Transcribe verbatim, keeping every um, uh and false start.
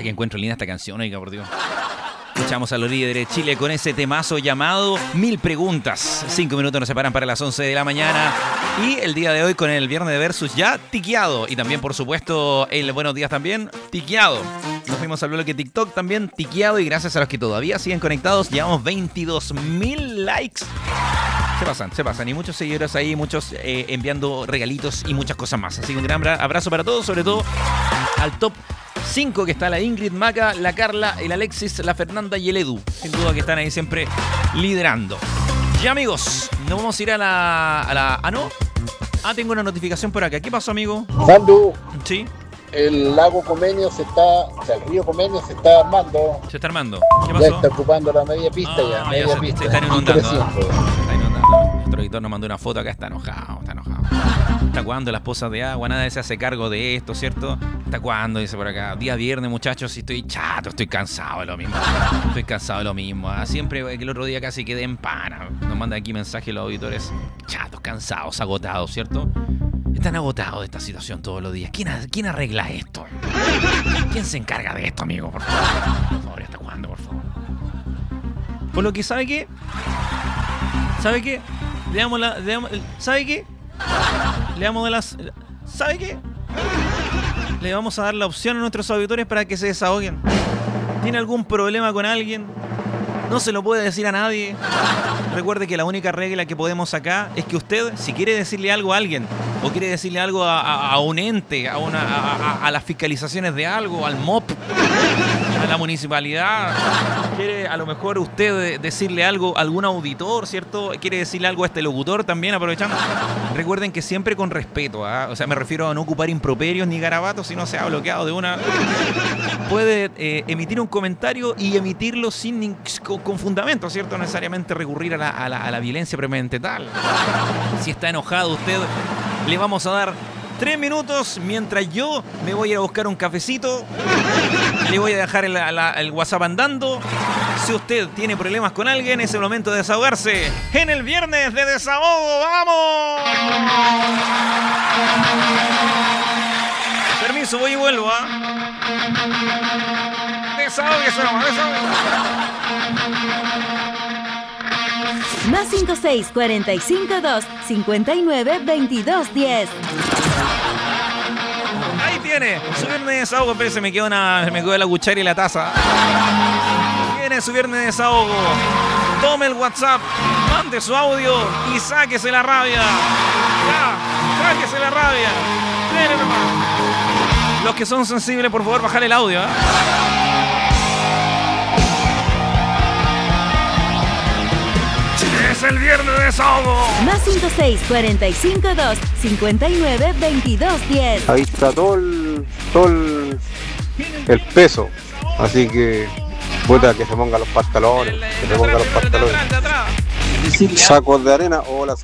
que encuentro linda esta canción, oiga, por Dios. Escuchamos a los líderes de Chile con ese temazo llamado Mil Preguntas. Cinco minutos nos separan para las once de la mañana. Y el día de hoy con el Viernes de Versus ya tiqueado. Y también, por supuesto, el Buenos Días también tiqueado. Nos fuimos al bloque TikTok también tiqueado. Y gracias a los que todavía siguen conectados, llevamos veintidós mil likes. Se pasan, se pasan. Y muchos seguidores ahí, muchos eh, enviando regalitos y muchas cosas más. Así que un gran abrazo para todos, sobre todo al top cinco que está la Ingrid, Maca, la Carla, el Alexis, la Fernanda y el Edu. Sin duda que están ahí siempre liderando. Ya, amigos, nos vamos a ir a la... A la ah, no. Ah, tengo una notificación por acá. ¿Qué pasó, amigo? Sandu. Sí. El lago Comenio se está, o sea, el río Comenio se está armando. Se está armando. ¿Qué pasó? Ya está ocupando la media pista ah, ya, media ya pista. Se están inundando. Está inundando. Nuestro editor nos mandó una foto acá, está enojado, está enojado. ¿Hasta cuándo las pozas de agua? Nadie se hace cargo de esto, ¿cierto? ¿Hasta cuándo? Dice por acá. Día viernes, muchachos, y estoy chato, estoy cansado de lo mismo. Estoy cansado de lo mismo. Siempre que el otro día casi quedé en pana. Nos mandan aquí mensajes los auditores. Chatos, cansados, agotados, ¿cierto? Están agotados de esta situación todos los días. ¿Quién, ¿Quién arregla esto? ¿Quién se encarga de esto, amigo? Por favor, por favor, ¿hasta cuándo, por favor? Por lo que, ¿sabe qué? ¿Sabe qué? Le damos la... Le damos, ¿sabe qué? Le damos de las... ¿Sabe qué? Le vamos a dar la opción a nuestros auditores para que se desahoguen. ¿Tiene algún problema con alguien? No se lo puede decir a nadie. Recuerde que la única regla que podemos acá es que usted, si quiere decirle algo a alguien, o quiere decirle algo a, a, a un ente, a, una, a, a, a las fiscalizaciones de algo, al M O P, a la municipalidad, quiere a lo mejor usted decirle algo a algún auditor, ¿cierto? Quiere decirle algo a este locutor también, aprovechando. Recuerden que siempre con respeto, ¿eh? O sea, me refiero a no ocupar improperios ni garabatos, si no se ha bloqueado de una. Puede eh, emitir un comentario y emitirlo sin con, con fundamento, ¿cierto? No necesariamente recurrir a la, a, la, a la violencia premente tal. Si está enojado usted, le vamos a dar tres minutos mientras yo me voy a ir a buscar un cafecito. Le voy a dejar el, la, el WhatsApp andando. Si usted tiene problemas con alguien, es el momento de desahogarse en el Viernes de Desahogo. ¡Vamos! Permiso, voy y vuelvo, ¿ah? ¿eh? Desahóguese nomás, desahóguese. Más cinco seis cuatro cinco dos cinco nueve veintidós diez. Ahí tiene, su Viernes de Desahogo. Pero se me quedó una, se me quedó la cuchara y la taza. Tiene su Viernes de Desahogo. Tome el WhatsApp, mande su audio y sáquese la rabia. Ya, sáquese la rabia. Dele nomás. Los que son sensibles, por favor, bajar el audio, ¿eh? Es el Viernes de Desahogo. Más cinco seis cuatro cinco dos cinco nueve veintidós diez. Ahí está todo el, todo el, el peso. Así que, puta, que se ponga los pantalones. Que se ponga los pantalones. Sacos de arena. Hola,